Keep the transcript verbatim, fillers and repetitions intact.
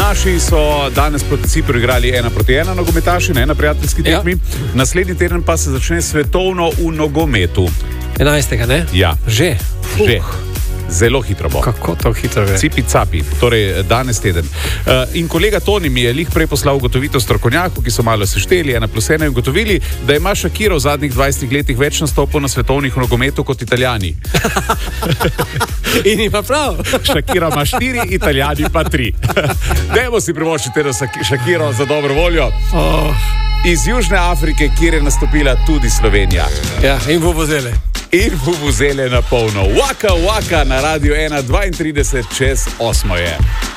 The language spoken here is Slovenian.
Naši so danes proti Cipru igrali ena proti ena nogometaši, ne na prijateljski tekmi. Ja. Naslednji teden pa se začne svetovno v nogometu. enajstega ne? Ja. Že? Že. Zelo hitro bo. Kako to hitro gre? Cipi capi, torej danes teden. Uh, in kolega Toni mi je lih prej poslal ugotovitev strokovnjakov, ki so malo sešteli, ena plus ena in ugotovili, da ima Shakira v zadnjih dvajsetih letih več nastopov na svetovnih nogometu kot Italijani. In ima prav. Shakira ima štiri, Italijani pa tri. Dajmo si privoščiti na Shakiro za dobro voljo. Oh. Iz Južne Afrike, kjer je nastopila tudi Slovenija. Ja, in vuvuzele. In vuvuzele na polno. Waka, waka na Radio ena, dvaintrideset čez osmo je.